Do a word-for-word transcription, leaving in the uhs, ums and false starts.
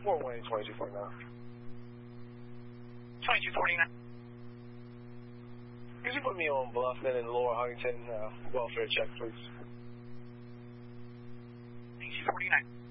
Fort Wayne, twenty-two forty-nine. twenty-two forty-nine. Could you put me on Bluffton and Lower Huntington uh, welfare check, please? twenty-two forty-nine.